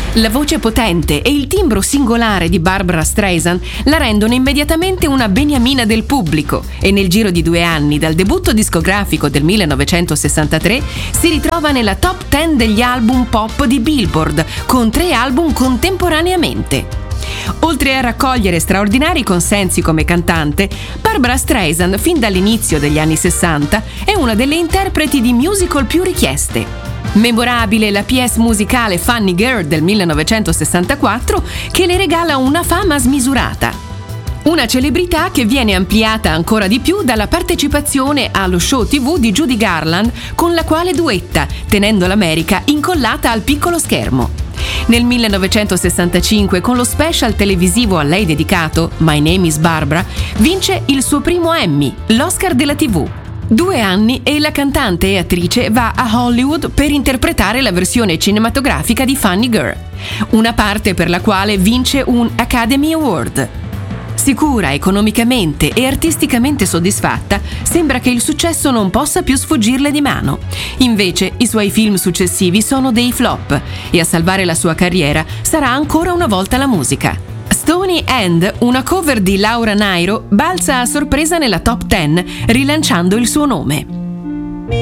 La voce potente e il timbro singolare di Barbra Streisand la rendono immediatamente una beniamina del pubblico e nel giro di 2 anni, dal debutto discografico del 1963, si ritrova nella top 10 degli album pop di Billboard, con 3 album contemporaneamente. Oltre a raccogliere straordinari consensi come cantante, Barbra Streisand, fin dall'inizio degli anni 60, è una delle interpreti di musical più richieste. Memorabile la pièce musicale Funny Girl del 1964, che le regala una fama smisurata. Una celebrità che viene ampliata ancora di più dalla partecipazione allo show TV di Judy Garland, con la quale duetta, tenendo l'America incollata al piccolo schermo. Nel 1965, con lo special televisivo a lei dedicato, My Name is Barbra, vince il suo primo Emmy, l'Oscar della TV. 2 anni e la cantante e attrice va a Hollywood per interpretare la versione cinematografica di Funny Girl, una parte per la quale vince un Academy Award. Sicura, economicamente e artisticamente soddisfatta, sembra che il successo non possa più sfuggirle di mano. Invece, i suoi film successivi sono dei flop e a salvare la sua carriera sarà ancora una volta la musica. Stony End, una cover di Laura Nyro, balza a sorpresa nella top 10, rilanciando il suo nome.